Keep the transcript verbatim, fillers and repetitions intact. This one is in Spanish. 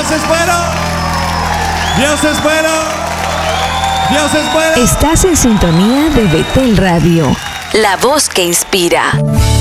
es bueno. Dios es bueno. Dios es bueno. Estás en sintonía de Betel Radio, la voz que inspira.